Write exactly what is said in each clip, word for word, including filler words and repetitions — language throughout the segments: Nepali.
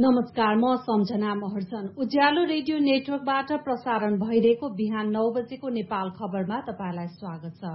नमस्कार, म सम्झना महर्जन। उज्यालो रेडियो नेटवर्कबाट प्रसारण भइरहेको बिहान नौ बजेको नेपाल खबरमा तपाईलाई स्वागत छ।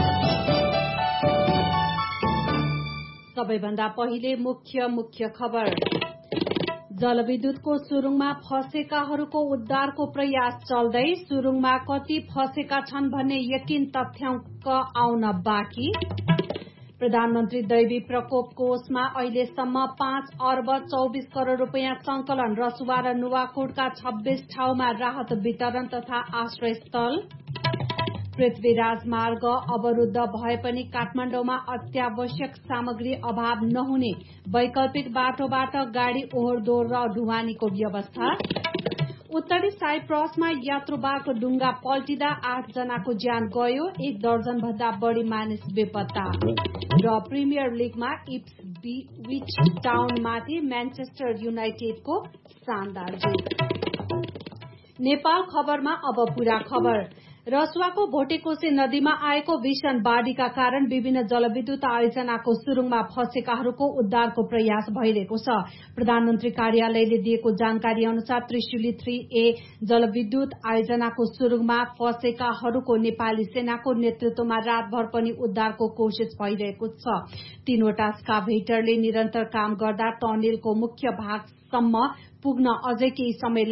सबैभन्दा पहिले मुख्य मुख्य खबर। जलविद्युतको सुरुङमा फँसेकाहरूको उद्धारको प्रयास चल्दै, सुरुङमा कति फँसेका छन् भन्ने यकिन तथ्याङ्क आउन बाँकी। प्रधानमन्त्री दैवी प्रकोप कोषमा अहिलेसम्म पाँच अर्ब चौबिस करोड़ रूपियाँ संकलन। रसुवा र नुवाकोटका छब्बीस ठाउँमा राहत वितरण तथा आश्रय स्थल। पृथ्वी राजमार्ग अवरुद्ध भए पनि काठमाडौँमा अत्यावश्यक सामग्री अभाव नहुने, वैकल्पिक बाटोबाट गाड़ी ओहोरदोहोर र ढुवानीको व्यवस्था। उत्तरी साइप्रसमा यात्रुबारको डुङ्गा पल्टिँदा आठ जनाको ज्यान गयो, एक दर्जन भन्दा बढ़ी मानिस बेपत्ता। र प्रिमियर लीगमा इप्सविच टाउनमाथि म्यानचेस्टर युनाइटेडको शानदार जित। नेपाल खबरमा अब पूरा खबर। रसुवाको भोटेकोशी नदीमा आएको भीषण बाढ़ीका कारण विभिन्न जलविद्युत आयोजनाको सुरुङमा फँसेकाहरूको उद्धारको प्रयास भइरहेको छ। प्रधानमन्त्री कार्यालयले दिएको जानकारी अनुसार त्रिशुली थ्री ए जलविद्युत आयोजनाको सुरुङमा फँसेकाहरूको नेपाली सेनाको नेतृत्वमा रातभर पनि उद्धारको कोशिश भइरहेको छ। तीनवटा स्काभेटरले निरन्तर काम गर्दा टनेलको मुख्य भागसम्म पुग्न अझै केही समय